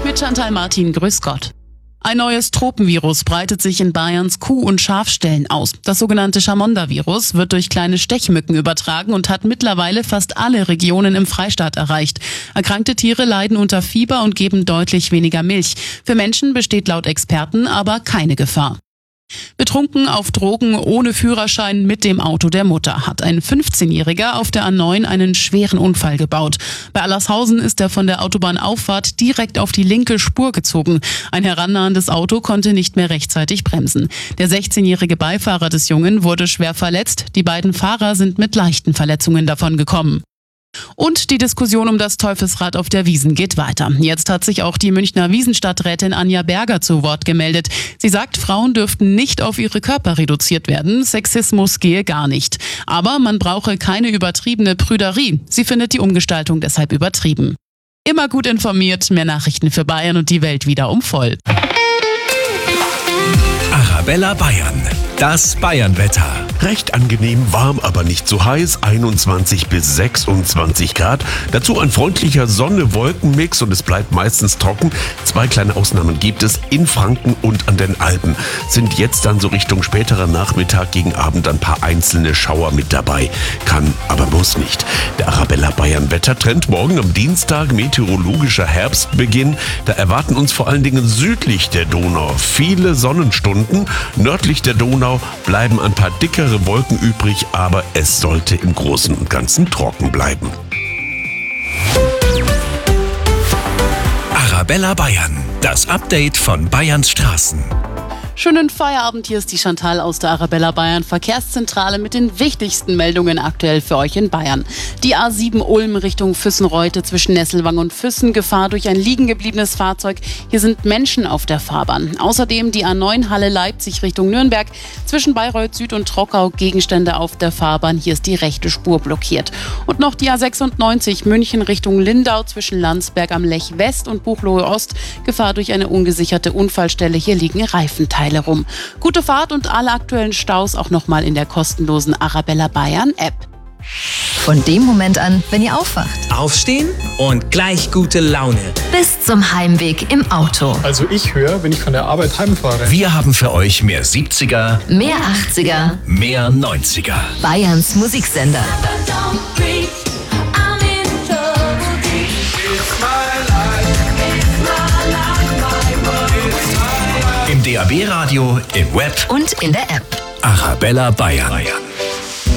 Mit Chantal Martin, grüß Gott. Ein neues Tropenvirus breitet sich in Bayerns Kuh- und Schafställen aus. Das sogenannte Chamonda-Virus wird durch kleine Stechmücken übertragen und hat mittlerweile fast alle Regionen im Freistaat erreicht. Erkrankte Tiere leiden unter Fieber und geben deutlich weniger Milch. Für Menschen besteht laut Experten aber keine Gefahr. Betrunken auf Drogen ohne Führerschein mit dem Auto der Mutter hat ein 15-Jähriger auf der A9 einen schweren Unfall gebaut. Bei Allershausen ist er von der Autobahnauffahrt direkt auf die linke Spur gezogen. Ein herannahendes Auto konnte nicht mehr rechtzeitig bremsen. Der 16-jährige Beifahrer des Jungen wurde schwer verletzt. Die beiden Fahrer sind mit leichten Verletzungen davongekommen. Und die Diskussion um das Teufelsrad auf der Wiesn geht weiter. Jetzt hat sich auch die Münchner Wiesenstadträtin Anja Berger zu Wort gemeldet. Sie sagt, Frauen dürften nicht auf ihre Körper reduziert werden. Sexismus gehe gar nicht. Aber man brauche keine übertriebene Prüderie. Sie findet die Umgestaltung deshalb übertrieben. Immer gut informiert, mehr Nachrichten für Bayern und die Welt wieder um voll. Arabella Bayern, das Bayernwetter. Recht angenehm, warm, aber nicht zu heiß, 21 bis 26 Grad. Dazu ein freundlicher Sonne-Wolken-Mix und es bleibt meistens trocken. 2 kleine Ausnahmen gibt es in Franken und an den Alpen. Sind jetzt dann so Richtung späterer Nachmittag gegen Abend ein paar einzelne Schauer mit dabei. Kann, aber muss nicht. Der Arabella Bayern Wettertrend morgen am Dienstag, meteorologischer Herbstbeginn. Da erwarten uns vor allen Dingen südlich der Donau viele Sonnenstunden. Nördlich der Donau bleiben ein paar dickere Wolken übrig, aber es sollte im Großen und Ganzen trocken bleiben. Arabella Bayern, das Update von Bayerns Straßen. Schönen Feierabend, hier ist die Chantal aus der Arabella Bayern Verkehrszentrale mit den wichtigsten Meldungen aktuell für euch in Bayern. Die A7 Ulm Richtung Füssenreute zwischen Nesselwang und Füssen, Gefahr durch ein liegen gebliebenes Fahrzeug. Hier sind Menschen auf der Fahrbahn. Außerdem die A9 Halle Leipzig Richtung Nürnberg zwischen Bayreuth Süd und Trockau, Gegenstände auf der Fahrbahn. Hier ist die rechte Spur blockiert. Und noch die A96 München Richtung Lindau zwischen Landsberg am Lech West und Buchloe Ost. Gefahr durch eine ungesicherte Unfallstelle. Hier liegen Reifenteile rum. Gute Fahrt und alle aktuellen Staus auch nochmal in der kostenlosen Arabella Bayern App. Von dem Moment an, wenn ihr aufwacht. Aufstehen und gleich gute Laune. Bis zum Heimweg im Auto. Also ich höre, wenn ich von der Arbeit heimfahre. Wir haben für euch mehr 70er, Mehr 80er. mehr 90er. Bayerns Musiksender. Im DAB-Radio, im Web Und in der App. Arabella Bayern.